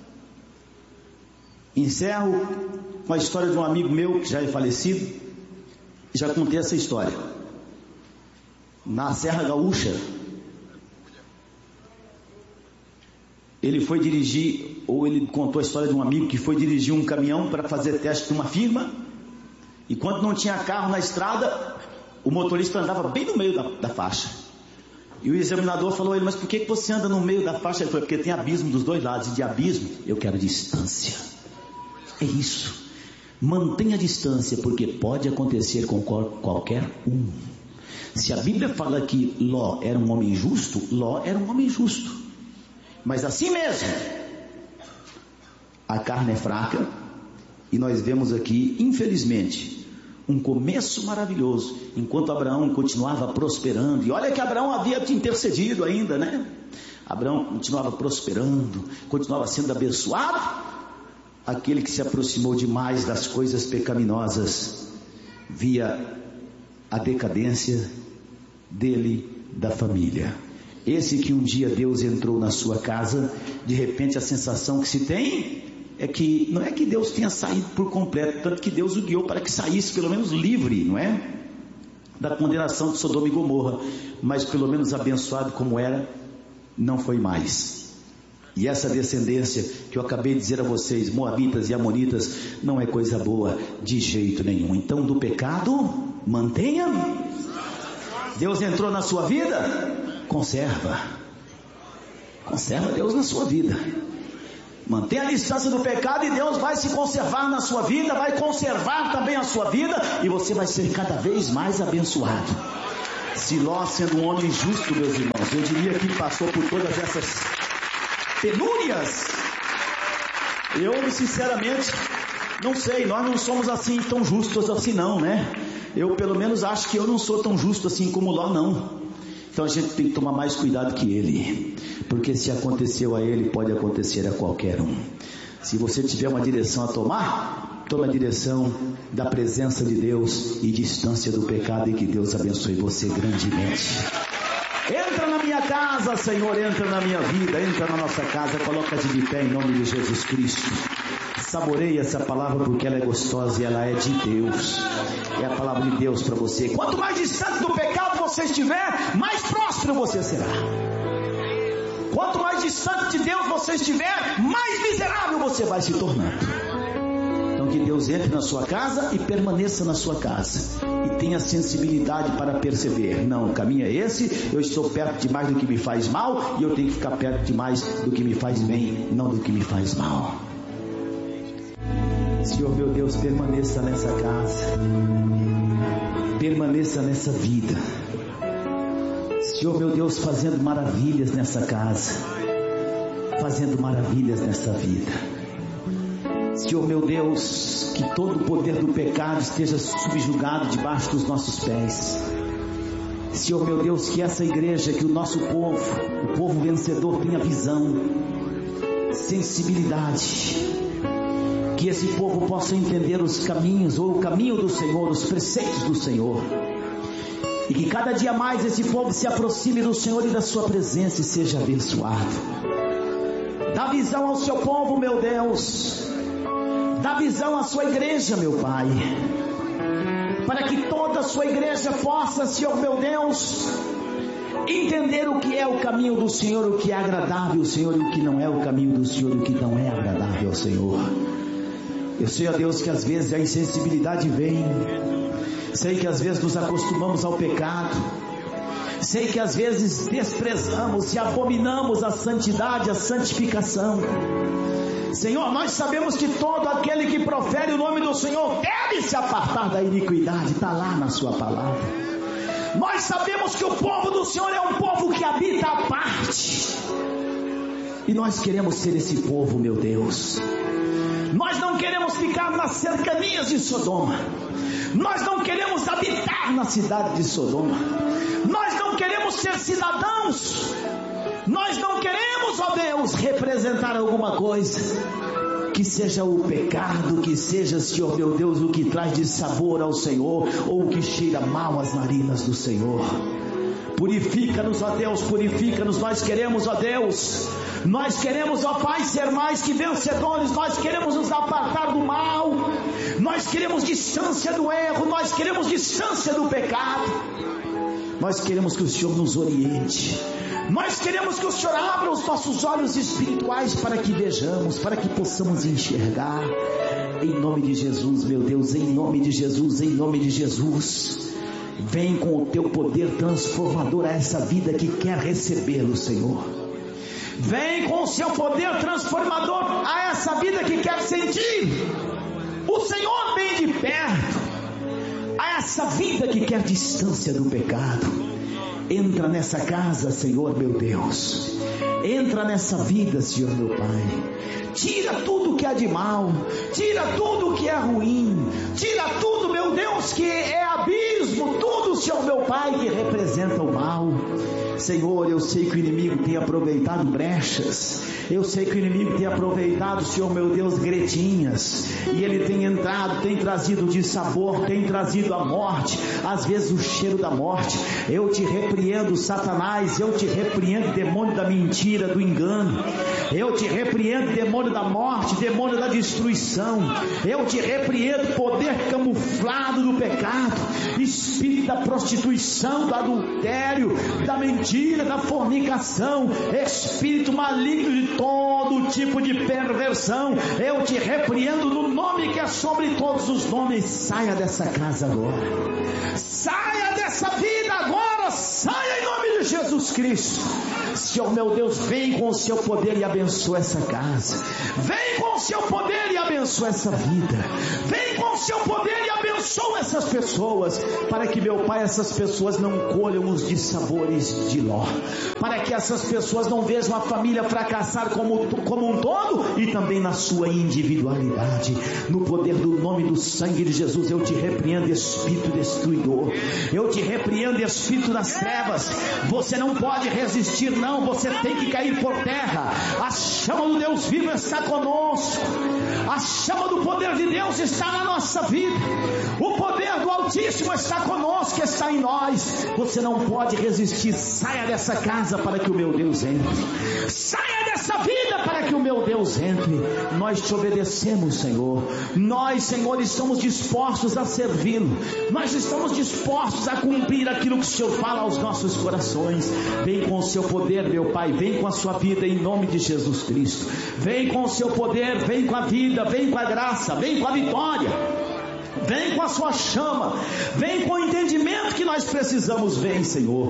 Encerro com a história de um amigo meu que já é falecido. Já contei essa história. Na Serra Gaúcha, ele foi dirigir, ou ele contou a história de um amigo que foi dirigir um caminhão para fazer teste de uma firma, e quando não tinha carro na estrada, o motorista andava bem no meio da, da faixa. E o examinador falou a ele, mas por que você anda no meio da faixa? Ele falou, porque tem abismo dos dois lados, e de abismo eu quero distância. É isso. Mantenha a distância, porque pode acontecer com qualquer um. Se a Bíblia fala que Ló era um homem justo, Ló era um homem justo. Mas assim mesmo, a carne é fraca, e nós vemos aqui, infelizmente, um começo maravilhoso, enquanto Abraão continuava prosperando, e olha que Abraão havia te intercedido ainda, né? Abraão continuava prosperando, continuava sendo abençoado. Aquele que se aproximou demais das coisas pecaminosas, via a decadência dele, da família. Esse que um dia Deus entrou na sua casa, de repente a sensação que se tem é que, não é que Deus tenha saído por completo, tanto que Deus o guiou para que saísse pelo menos livre, não é? Da condenação de Sodoma e Gomorra, mas pelo menos abençoado como era, não foi mais. E essa descendência que eu acabei de dizer a vocês, moabitas e amonitas, não é coisa boa de jeito nenhum. Então, do pecado, mantenha. Deus entrou na sua vida, conserva. Conserva Deus na sua vida. Mantenha a distância do pecado e Deus vai se conservar na sua vida, vai conservar também a sua vida, e você vai ser cada vez mais abençoado. Siló, sendo um homem justo, meus irmãos, eu diria que passou por todas essas penúrias. Eu, sinceramente, não sei, nós não somos assim tão justos assim não, né? Eu pelo menos acho que eu não sou tão justo assim como Ló, não. Então a gente tem que tomar mais cuidado que ele, porque se aconteceu a ele, pode acontecer a qualquer um. Se você tiver uma direção a tomar, tome a direção da presença de Deus e distância do pecado, e que Deus abençoe você grandemente. Entra na minha casa, Senhor, entra na minha vida, entra na nossa casa, coloca-te de pé em nome de Jesus Cristo. Saboreie essa palavra porque ela é gostosa e ela é de Deus. É a palavra de Deus para você. Quanto mais distante do pecado você estiver, mais próspero você será. Quanto mais distante de Deus você estiver, mais miserável você vai se tornando. Então que Deus entre na sua casa e permaneça na sua casa. E tenha sensibilidade para perceber. Não, o caminho é esse, eu estou perto demais do que me faz mal, e eu tenho que ficar perto demais do que me faz bem, não do que me faz mal. Senhor meu Deus, permaneça nessa casa, permaneça nessa vida. Senhor meu Deus, fazendo maravilhas nessa casa, fazendo maravilhas nessa vida. Senhor meu Deus, que todo o poder do pecado esteja subjugado debaixo dos nossos pés. Senhor meu Deus, que essa igreja, que o nosso povo, o povo vencedor, tenha visão, sensibilidade, que esse povo possa entender os caminhos, ou o caminho do Senhor, os preceitos do Senhor, e que cada dia mais esse povo se aproxime do Senhor e da sua presença e seja abençoado. Dá visão ao seu povo, meu Deus, dá visão à sua igreja, meu Pai, para que toda a sua igreja possa, Senhor meu Deus, entender o que é o caminho do Senhor, o que é agradável ao Senhor, e o que não é o caminho do Senhor, o que não é agradável ao Senhor. Eu sei, ó Deus, que às vezes a insensibilidade vem, sei que às vezes nos acostumamos ao pecado, sei que às vezes desprezamos e abominamos a santidade, a santificação. Senhor, nós sabemos que todo aquele que profere o nome do Senhor deve se apartar da iniquidade, está lá na sua palavra. Nós sabemos que o povo do Senhor é um povo que habita à parte, e nós queremos ser esse povo, meu Deus. Nós não queremos ficar nas cercanias de Sodoma, nós não queremos habitar na cidade de Sodoma, nós não queremos ser cidadãos, nós não queremos, ó Deus, representar alguma coisa que seja o pecado, que seja, Senhor meu Deus, o que traz de sabor ao Senhor, ou o que cheira mal às narinas do Senhor. Purifica-nos, ó Deus, purifica-nos. Nós queremos, ó Deus, nós queremos, ó Pai, ser mais que vencedores. Nós queremos nos apartar do mal, nós queremos distância do erro, nós queremos distância do pecado. Nós queremos que o Senhor nos oriente, nós queremos que o Senhor abra os nossos olhos espirituais para que vejamos, para que possamos enxergar. Em nome de Jesus, meu Deus, em nome de Jesus, em nome de Jesus. Vem com o teu poder transformador a essa vida que quer recebê-lo, Senhor. Vem com o seu poder transformador a essa vida que quer sentir o Senhor bem de perto, a essa vida que quer distância do pecado. Entra nessa casa, Senhor meu Deus, entra nessa vida, Senhor meu Pai. Tira tudo que há de mal, tira tudo que é ruim, tira tudo, meu Deus, que é abismo, tudo, Senhor meu Pai, que representa o mal. Senhor, eu sei que o inimigo tem aproveitado brechas, eu sei que o inimigo tem aproveitado, Senhor meu Deus, gretinhas, e ele tem entrado, tem trazido dissabor, tem trazido a morte, às vezes o cheiro da morte. Eu te repreendo, Satanás, eu te repreendo, demônio da mentira, do engano, eu te repreendo, demônio da morte, demônio da destruição, eu te repreendo, poder camuflado do pecado, espírito da prostituição, do adultério, da mentira, mentira, da fornicação, espírito maligno de todo tipo de perversão, eu te repreendo no nome que é sobre todos os nomes. Saia dessa casa agora, saia dessa vida agora, saia em nome de Jesus Cristo. Senhor meu Deus, vem com o seu poder e abençoa essa casa, vem com o seu poder e abençoa essa vida, vem com o seu poder e abençoa essas pessoas, para que, meu Pai, essas pessoas não colham os dissabores de Ló, para que essas pessoas não vejam a família fracassar como, como um todo e também na sua individualidade. No poder do nome do sangue de Jesus, eu te repreendo, espírito destruidor, eu te repreendo, espírito das trevas. Você não pode resistir, não, você tem que cair por terra. A chama do Deus vivo está conosco, a chama do poder de Deus está na nossa vida, o poder do Altíssimo está conosco, está em nós. Você não pode resistir. Saia dessa casa para que o meu Deus entre, saia dessa vida para que o meu Deus entre. Nós te obedecemos, Senhor, nós, Senhor, estamos dispostos a servi-lo, nós estamos dispostos a cumprir aquilo que o Senhor fala aos nossos corações. Vem com o seu poder, meu Pai, vem com a sua vida em nome de Jesus Cristo, vem com o seu poder, vem com a vida, vem com a graça, vem com a vitória, vem com a sua chama, vem com o entendimento que nós precisamos. Vem, Senhor,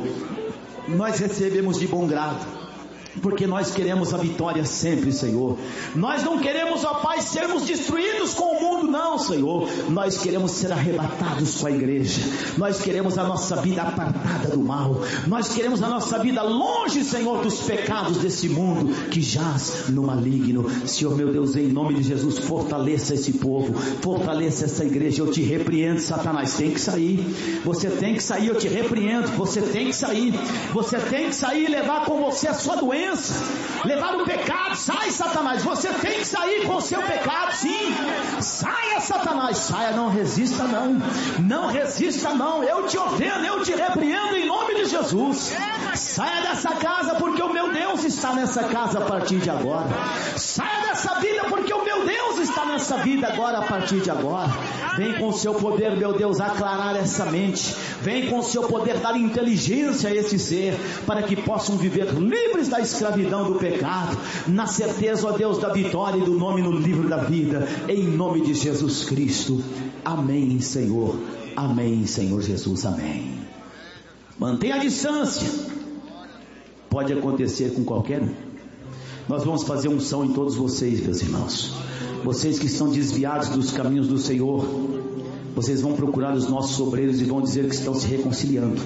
nós recebemos de bom grado, porque nós queremos a vitória sempre, Senhor. Nós não queremos, ó Pai, sermos destruídos com o mundo, não, Senhor. Nós queremos ser arrebatados com a igreja, nós queremos a nossa vida apartada do mal, nós queremos a nossa vida longe, Senhor, dos pecados desse mundo que jaz no maligno. Senhor meu Deus, em nome de Jesus, fortaleça esse povo, fortaleça essa igreja. Eu te repreendo, Satanás, tem que sair, você tem que sair, eu te repreendo, você tem que sair, você tem que sair e levar com você a sua doença, levar o pecado. Sai, Satanás, você tem que sair com o seu pecado, sim. Saia, Satanás, saia, não resista não, não resista não, eu te ordeno, eu te repreendo em nome de Jesus. Saia dessa casa, porque o meu Deus está nessa casa a partir de agora. Saia dessa vida, porque o meu Deus está nessa vida agora, a partir de agora. Vem com o seu poder, meu Deus, aclarar essa mente, vem com o seu poder dar inteligência a esse ser, para que possam viver livres da escravidão do pecado, na certeza, ó Deus, da vitória e do nome no livro da vida, em nome de Jesus Cristo. Amém, Senhor, amém, Senhor Jesus, amém. Mantenha a distância, pode acontecer com qualquer um. Nós vamos fazer unção em todos vocês, meus irmãos, vocês que estão desviados dos caminhos do Senhor. Vocês vão procurar os nossos obreiros e vão dizer que estão se reconciliando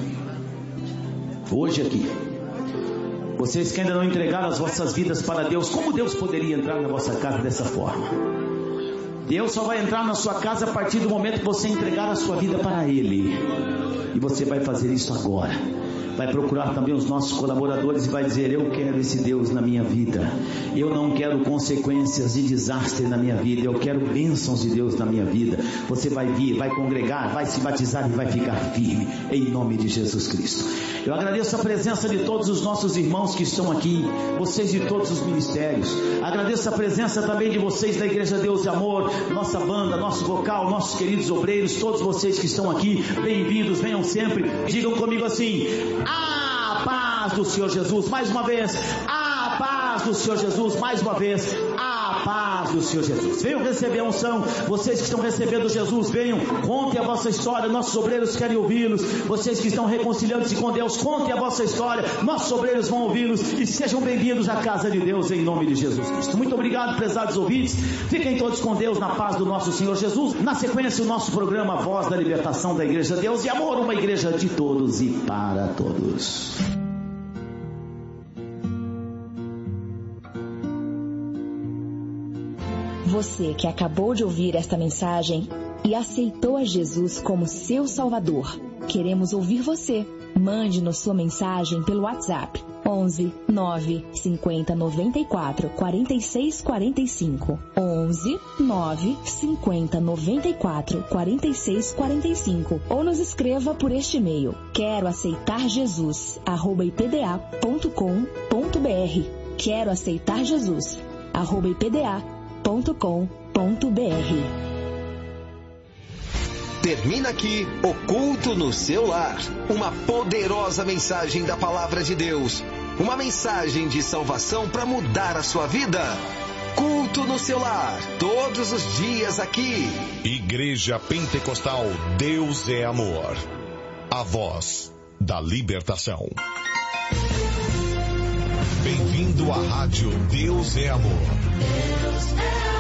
hoje aqui. Vocês que ainda não entregaram as vossas vidas para Deus, como Deus poderia entrar na vossa casa dessa forma? Deus só vai entrar na sua casa a partir do momento que você entregar a sua vida para Ele. E você vai fazer isso agora. Vai procurar também os nossos colaboradores e vai dizer: eu quero esse Deus na minha vida, eu não quero consequências de desastre na minha vida, eu quero bênçãos de Deus na minha vida. Você vai vir, vai congregar, vai se batizar e vai ficar firme, em nome de Jesus Cristo. Eu agradeço a presença de todos os nossos irmãos que estão aqui, vocês de todos os ministérios. Agradeço a presença também de vocês da Igreja Deus e Amor, nossa banda, nosso vocal, nossos queridos obreiros, todos vocês que estão aqui, bem-vindos, venham sempre. Digam comigo assim: a paz do Senhor Jesus. Mais uma vez, a paz do Senhor Jesus. Mais uma vez, a paz do Senhor Jesus. Venham receber a unção. Vocês que estão recebendo Jesus, venham, contem a vossa história. Nossos obreiros querem ouvi-los. Vocês que estão reconciliando-se com Deus, contem a vossa história. Nossos obreiros vão ouvi-los. E sejam bem-vindos à casa de Deus, em nome de Jesus Cristo. Muito obrigado, prezados ouvintes. Fiquem todos com Deus, na paz do nosso Senhor Jesus. Na sequência, o nosso programa Voz da Libertação da Igreja Deus e Amor, uma igreja de todos e para todos. Você que acabou de ouvir esta mensagem e aceitou a Jesus como seu Salvador, queremos ouvir você. Mande-nos sua mensagem pelo WhatsApp onze nove cinquenta noventa e quatro quarenta e seis quarenta e cinco onze nove cinquenta noventa e quatro quarenta e seis quarenta e cinco ou nos escreva por este e-mail: quero aceitar Jesus arroba ipda ponto com ponto br. Quero aceitar Jesus arroba ipda ponto com ponto br. Termina aqui o Culto no Seu Lar. Uma poderosa mensagem da Palavra de Deus. Uma mensagem de salvação para mudar a sua vida. Culto no Seu Lar, todos os dias aqui. Igreja Pentecostal Deus é Amor. A voz da libertação. Bem-vindo à Rádio Deus é Amor. Deus é amor.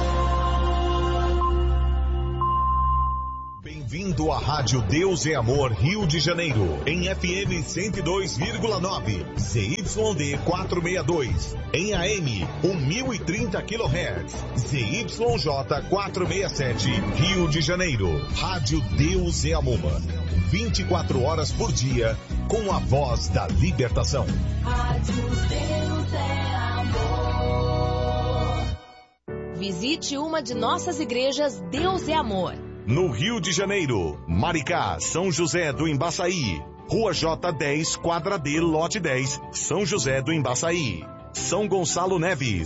Bem-vindo à Rádio Deus é Amor, Rio de Janeiro, em F M cento e dois vírgula nove, Z Y D quatrocentos e sessenta e dois, em A M mil e trinta quilohertz, Z Y J quatrocentos e sessenta e sete, Rio de Janeiro. Rádio Deus é Amor, vinte e quatro horas por dia, com a voz da libertação. Rádio Deus é amor. Visite uma de nossas igrejas Deus é Amor. No Rio de Janeiro, Maricá, São José do Embaçaí, Rua J dez, Quadra D, Lote dez, São José do Embaçaí. São Gonçalo Neves,